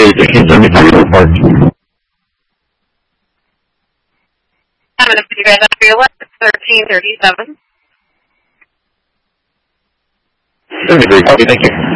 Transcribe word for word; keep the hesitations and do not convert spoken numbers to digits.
fifteen seventy-three so far. I'm going to put you guys up for your list. thirteen thirty-seven. seventy-three, copy, thank you.